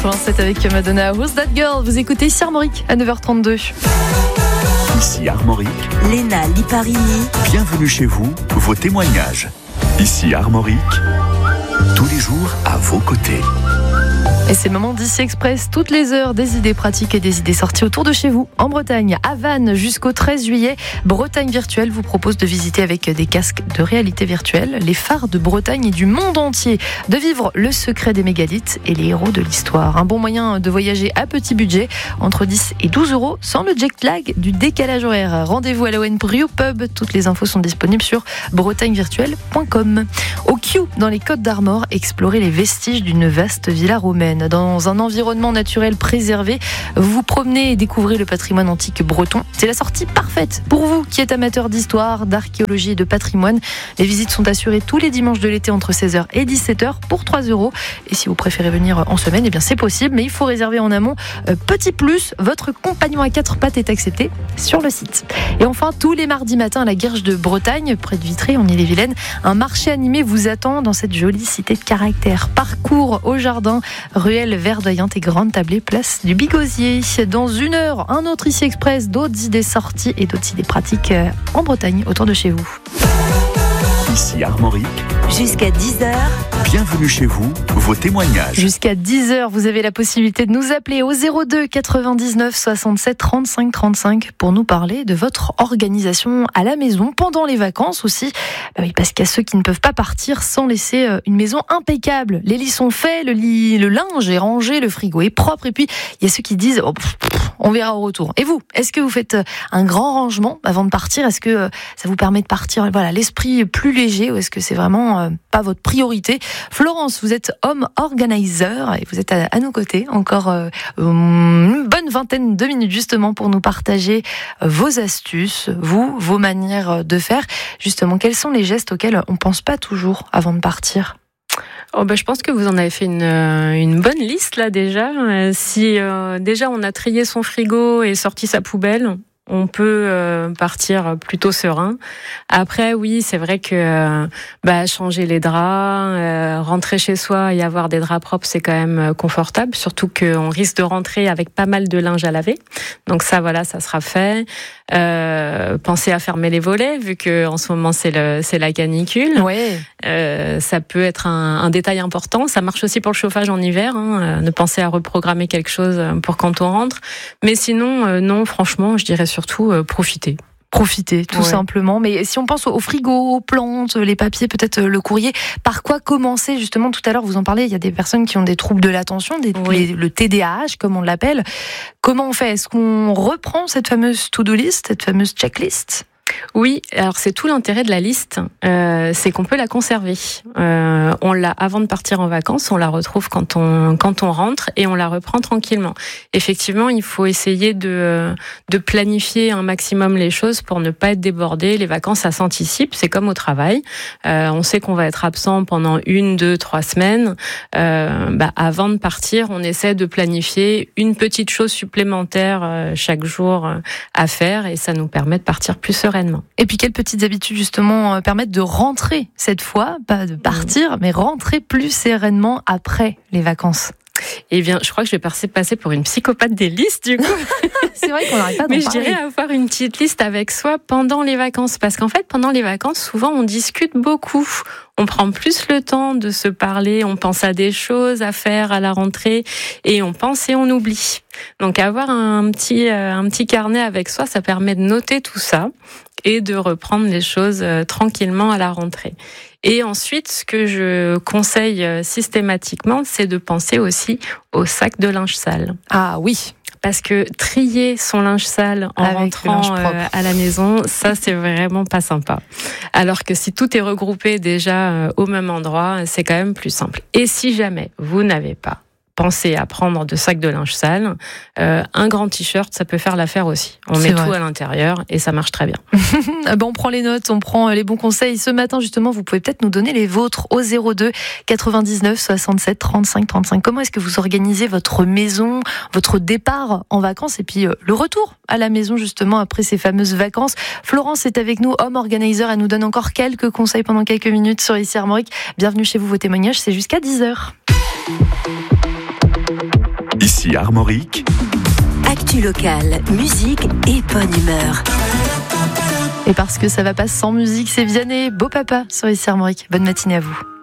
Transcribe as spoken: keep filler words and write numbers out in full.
C'est avec Madonna, Who's That Girl? Vous écoutez ici Armorique à neuf heures trente-deux. Ici Armorique, Léna Liparini. Bienvenue chez vous, vos témoignages. Ici Armorique, tous les jours à vos côtés. Et c'est le moment d'Ici Express, toutes les heures, des idées pratiques et des idées sorties autour de chez vous. En Bretagne, à Vannes, jusqu'au treize juillet, Bretagne Virtuelle vous propose de visiter avec des casques de réalité virtuelle les phares de Bretagne et du monde entier, de vivre le secret des mégalithes et les héros de l'histoire. Un bon moyen de voyager à petit budget, entre dix et douze euros, sans le jet lag du décalage horaire. Rendez-vous à l'O N Brio Pub, toutes les infos sont disponibles sur bretagne virtuelle point com. Au Kew, dans les Côtes d'Armor, explorez les vestiges d'une vaste villa romaine. Dans un environnement naturel préservé, vous vous promenez et découvrez le patrimoine antique breton. C'est la sortie parfaite pour vous qui êtes amateur d'histoire, d'archéologie et de patrimoine. Les visites sont assurées tous les dimanches de l'été entre seize heures et dix-sept heures pour trois euros. Et si vous préférez venir en semaine, eh bien c'est possible, mais il faut réserver en amont. Euh, petit plus, votre compagnon à quatre pattes est accepté sur le site. Et enfin, tous les mardis matins à la Guerche de Bretagne, près de Vitré, en Ille-et-Vilaine, un marché animé vous attend dans cette jolie cité de caractère. Parcours au jardin, ruelle verdoyante et grande tablée, place du Bigosier. Dans une heure, un autre Ici Express, d'autres idées sorties et d'autres idées pratiques en Bretagne, autour de chez vous. Ici Armorique, Jusqu'à dix heures. bienvenue chez vous, vos témoignages. Jusqu'à dix heures, vous avez la possibilité de nous appeler au zéro deux quatre-vingt-dix-neuf soixante-sept trente-cinq trente-cinq pour nous parler de votre organisation à la maison, pendant les vacances aussi. Bah oui, parce qu'il y a ceux qui ne peuvent pas partir sans laisser une maison impeccable. Les lits sont faits, le, lit, le linge est rangé, le frigo est propre. Et puis, il y a ceux qui disent oh, pff, pff, on verra au retour. Et vous, est-ce que vous faites un grand rangement avant de partir? Est-ce que ça vous permet de partir voilà, l'esprit plus léger, ou est-ce que c'est vraiment euh, pas votre priorité? Florence, vous êtes home organizer et vous êtes à, à nos côtés encore euh, une bonne vingtaine de minutes justement pour nous partager euh, vos astuces, vous, vos manières de faire. Justement, quels sont les gestes auxquels on pense pas toujours avant de partir? Oh ben, je pense que vous en avez fait une, une bonne liste là déjà. Si euh, déjà on a trié son frigo et sorti sa poubelle, on peut euh, partir plutôt serein. Après, oui, c'est vrai que euh, bah, changer les draps, euh, rentrer chez soi et avoir des draps propres, c'est quand même confortable. Surtout qu'on risque de rentrer avec pas mal de linge à laver. Donc ça, voilà, ça sera fait. Euh, pensez à fermer les volets, vu que en ce moment c'est le c'est la canicule. Ouais. Euh, ça peut être un, un détail important. Ça marche aussi pour le chauffage en hiver. Hein. Euh, ne pensez à reprogrammer quelque chose pour quand on rentre. Mais sinon, euh, non, franchement, je dirais surtout euh, profiter. Profiter, tout ouais. simplement. Mais si on pense au frigo, aux plantes, les papiers, peut-être le courrier, par quoi commencer justement? Tout à l'heure, vous en parlez, il y a des personnes qui ont des troubles de l'attention, des, oui. les, le T D A H, comme on l'appelle. Comment on fait? Est-ce qu'on reprend cette fameuse to-do list, cette fameuse checklist? Oui, alors c'est tout l'intérêt de la liste, euh, c'est qu'on peut la conserver. Euh, on l'a avant de partir en vacances, on la retrouve quand on quand on rentre et on la reprend tranquillement. Effectivement, il faut essayer de de planifier un maximum les choses pour ne pas être débordé. Les vacances, ça s'anticipe, c'est comme au travail. Euh, on sait qu'on va être absent pendant une, deux, trois semaines. Euh, bah, avant de partir, on essaie de planifier une petite chose supplémentaire euh, chaque jour euh, à faire et ça nous permet de partir plus sereinement. Et puis quelles petites habitudes justement euh, permettent de rentrer cette fois, pas de partir, mais rentrer plus sereinement après les vacances? Eh bien, je crois que je vais passer, passer pour une psychopathe des listes, du coup. C'est vrai qu'on n'arrête pas d'en Mais je parler. dirais avoir une petite liste avec soi pendant les vacances. Parce qu'en fait, pendant les vacances, souvent, on discute beaucoup. On prend plus le temps de se parler. On pense à des choses à faire à la rentrée. Et on pense et on oublie. Donc, avoir un petit, euh, un petit carnet avec soi, ça permet de noter tout ça et de reprendre les choses euh, tranquillement à la rentrée. Et ensuite, ce que je conseille systématiquement, c'est de penser aussi au sac de linge sale. Ah oui. Parce que trier son linge sale en Avec rentrant euh, à la maison, ça, c'est vraiment pas sympa. Alors que si tout est regroupé déjà euh, au même endroit, c'est quand même plus simple. Et si jamais vous n'avez pas pensez à prendre de sacs de linge sale. Euh, un grand t-shirt, ça peut faire l'affaire aussi. On C'est met vrai. tout à l'intérieur et ça marche très bien. Ah ben on prend les notes, on prend les bons conseils. Ce matin, justement, vous pouvez peut-être nous donner les vôtres au zéro deux quatre-vingt-dix-neuf soixante-sept trente-cinq trente-cinq. Comment est-ce que vous organisez votre maison, votre départ en vacances et puis euh, le retour à la maison, justement, après ces fameuses vacances? Florence est avec nous, home organizer. Elle nous donne encore quelques conseils pendant quelques minutes sur Ici Armorique. Bienvenue chez vous, vos témoignages, c'est jusqu'à dix heures. Ici Armorique. Actu locale, musique et bonne humeur. Et parce que ça va pas sans musique, c'est Vianney, Beau Papa sur Ici Armorique. Bonne matinée à vous.